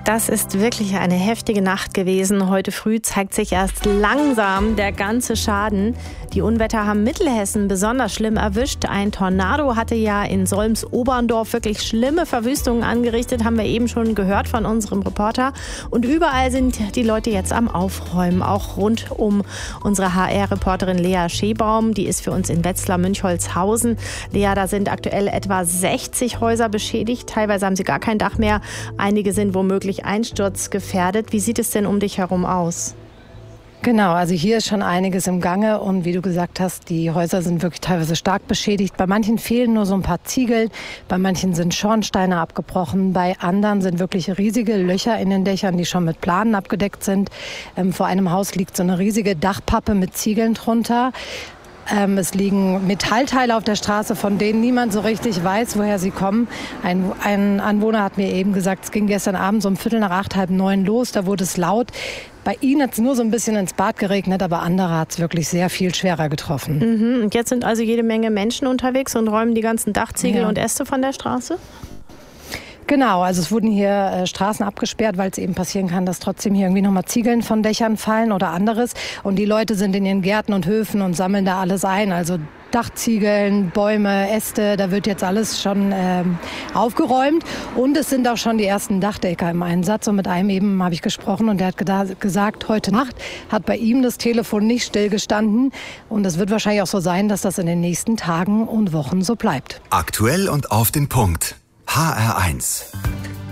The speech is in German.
Das ist wirklich eine heftige Nacht gewesen. Heute früh zeigt sich erst langsam der ganze Schaden. Die Unwetter haben Mittelhessen besonders schlimm erwischt. Ein Tornado hatte ja in Solms-Oberndorf wirklich schlimme Verwüstungen angerichtet, haben wir eben schon gehört von unserem Reporter. Und überall sind die Leute jetzt am Aufräumen, auch rund um unsere HR-Reporterin Lea Schebaum. Die ist für uns in Wetzlar-Münchholzhausen. Lea, da sind aktuell etwa 60 Häuser beschädigt. Teilweise haben sie gar kein Dach mehr. Einige sind womöglich einsturzgefährdet. Wie sieht es denn um dich herum aus? Genau, also hier ist schon einiges im Gange und wie du gesagt hast, die Häuser sind wirklich teilweise stark beschädigt. Bei manchen fehlen nur so ein paar Ziegel, bei manchen sind Schornsteine abgebrochen, bei anderen sind wirklich riesige Löcher in den Dächern, die schon mit Planen abgedeckt sind. Vor einem Haus liegt so eine riesige Dachpappe mit Ziegeln drunter. Es liegen Metallteile auf der Straße, von denen niemand so richtig weiß, woher sie kommen. Ein Anwohner hat mir eben gesagt, es ging gestern Abend so um 7:45, 8:30 los, da wurde es laut. Bei ihnen hat es nur so ein bisschen ins Bad geregnet, aber andere hat es wirklich sehr viel schwerer getroffen. Und jetzt sind also jede Menge Menschen unterwegs und räumen die ganzen Dachziegel und Äste von der Straße? Genau, also es wurden hier Straßen abgesperrt, weil es eben passieren kann, dass trotzdem hier irgendwie nochmal Ziegeln von Dächern fallen oder anderes. Und die Leute sind in ihren Gärten und Höfen und sammeln da alles ein. Also Dachziegeln, Bäume, Äste, da wird jetzt alles schon aufgeräumt. Und es sind auch schon die ersten Dachdecker im Einsatz. Und mit einem eben habe ich gesprochen und der hat gesagt, heute Nacht hat bei ihm das Telefon nicht stillgestanden. Und es wird wahrscheinlich auch so sein, dass das in den nächsten Tagen und Wochen so bleibt. Aktuell und auf den Punkt. HR1.